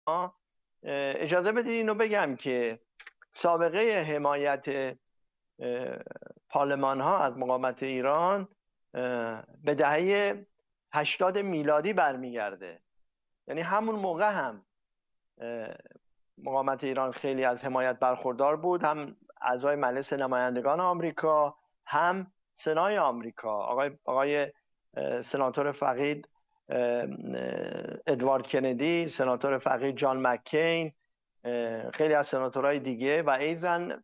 اجازه بدید اینو بگم که سابقه حمایت پارلمان ها از مقاومت ایران به دهه 80 میلادی برمیگرده. یعنی همون موقع هم مقاومت ایران خیلی از حمایت برخوردار بود، هم اعضای مجلس نمایندگان آمریکا هم سنای آمریکا. آقای سناتور فقید ادوارد کندی، سناتور فقید جان مککین، خیلی از سناتورهای دیگه و ایزن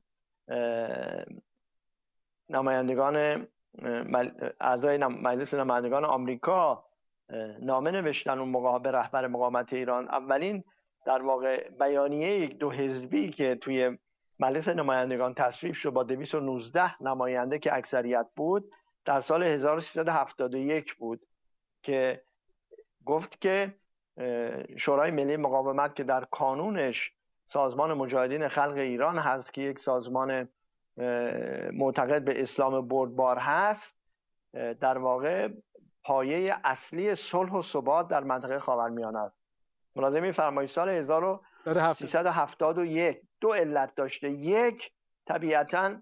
نمایندگان اعضای مجلس نمایندگان آمریکا نامه نوشتن اون موقع به رهبر مقاومت ایران. اولین در واقع بیانیه یک دو حزبی که توی مجلس نمایندگان تصویب شد با 219 نماینده که اکثریت بود در سال 1371 بود که گفت که شورای ملی مقاومت که در کانونش سازمان مجاهدین خلق ایران هست که یک سازمان معتقد به اسلام بردبار هست، در واقع پایه اصلی صلح و ثبات در منطقه خاورمیانه است. ملاحظه می‌فرمایید سال 1371 دو علت داشته. یک، طبیعتاً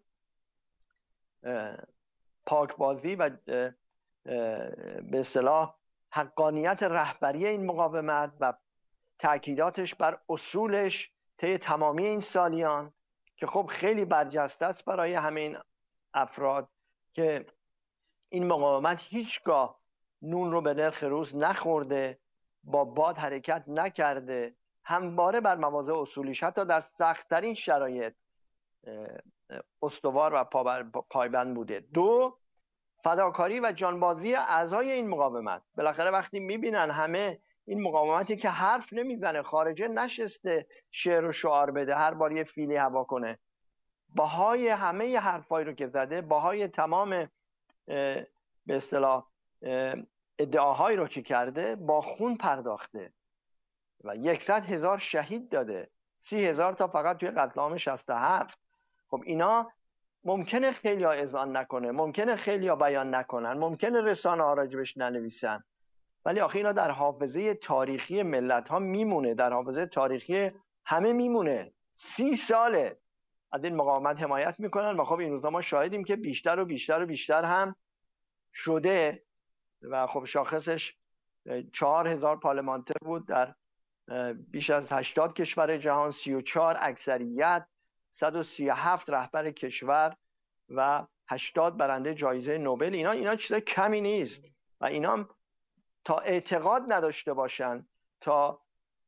پاکبازی و به اصطلاح حقانیت رهبری این مقاومت و تأکیداتش بر اصولش طی تمامی این سالیان که خب خیلی برجسته است برای همه این افراد که این مقاومت هیچگاه نون رو به نرخ روز نخورده، با باد حرکت نکرده، همواره بر مواضع اصولیش حتی در سخت‌ترین شرایط استوار و پایبند بوده. دو، فداکاری و جانبازی اعضای این مقاومت. بالاخره وقتی میبینن همه این مقاومتی که حرف نمیزنه، خارجه نشسته شعر و شعار بده، هر بار یه فیلی هوا کنه، بهای همه ی حرفایی رو که زده، بهای تمام به اصطلاح ادعاهایی رو که کرده، با خون پرداخته و 100,000 شهید داده، 30,000 تا فقط توی قتل عام 67. خب اینا ممکنه خیلیا اذعان نکنه، ممکنه خیلیا بیان نکنن، ممکنه رسانه ها راجبش ننویسن، ولی آخه اینا در حافظه تاریخی ملت ها میمونه، در حافظه تاریخی همه میمونه. 30 ساله از این مقاومت حمایت میکنن و خب این روزا ما شاهدیم که بیشتر و بیشتر و بیشتر هم شده و خب شاخصش 4,000 پارلمانتر بود در بیش از 80 کشور جهان، 34 اکثریت، 137 رهبر کشور و 80 برنده جایزه نوبل. اینا چیز کمی نیست و اینا تا اعتقاد نداشته باشن، تا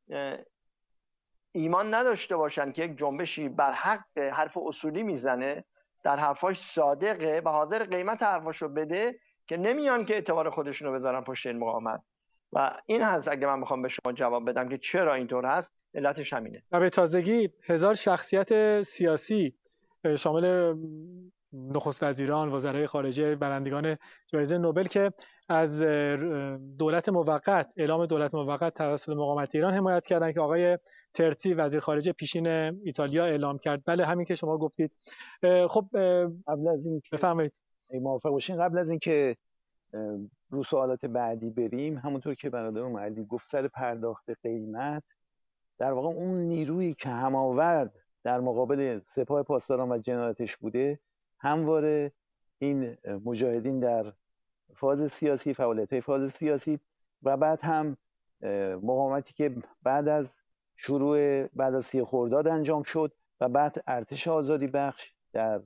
ایمان نداشته باشن که یک جنبشی بر حق حرف اصولی میزنه، در حرفاش صادقه و حاضر قیمت حرفاشو بده، که نمیان که اعتبار خودشونو بذارن پشت این مقاومت. و این هست اگه من بخوام به شما جواب بدم که چرا اینطور هست، علتش همینه. و به تازگی 1000 شخصیت سیاسی شامل نخست وزیران، وزرای خارجه، برندگان جایزه نوبل که از دولت موقت، اعلام دولت موقت توسط مقاومت ایران حمایت کردن که آقای ترتی وزیر خارجه پیشین ایتالیا اعلام کرد. بله همین که شما گفتید. خب قبل از این بفرمایید موافق باشین، قبل از اینکه رو سوالات بعدی بریم، همونطور که برادرم علی گفت سر پرداخت قیمت، در واقع اون نیرویی که هماورد در مقابل سپاه پاسداران و جنایتش بوده، همواره این مجاهدین در فاز سیاسی، فعالیت‌های فاز سیاسی و بعد هم مقاومتی که بعد از 30 خرداد انجام شد و بعد ارتش آزادی بخش در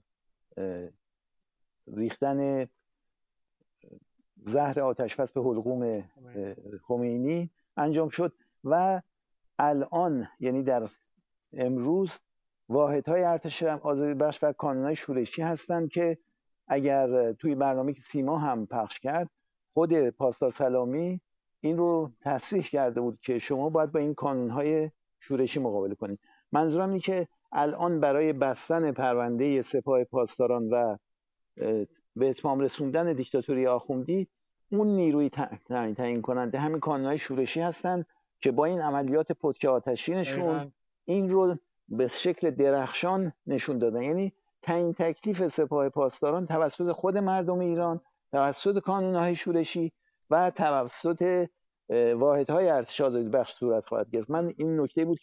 ریختن زهر آتش‌پس به حلقوم خمینی انجام شد و الان یعنی در امروز واحدهای ارتش آزادی بخش و کانونهای شورشی هستند که اگر توی برنامه که سیما هم پخش کرد، خود پاسدار سلامی این رو تصریح کرده بود که شما باید با این کانونهای شورشی مقابله کنید. منظورم اینه که الان برای بستن پرونده سپاه پاسداران و به اتمام رسوندن دیکتاتوری آخوندی، اون نیروی تعیین کننده همین کانونهای شورشی هستن که با این عملیات پتک آتشینشون این رو به شکل درخشان نشون دادن. یعنی تعیین تکلیف سپاه پاسداران توسط خود مردم ایران، توسط کانونهای شورشی و توسط واحدهای ارتش آزادی بخش صورت خواهد گرفت. من این نکته بود